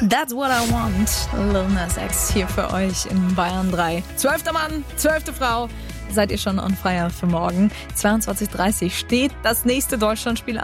That's what I want. Lil Nas X hier für euch im Bayern 3. 12. Mann, 12. Frau. Seid ihr schon on fire für morgen? 22:30 steht das nächste Deutschlandspiel an.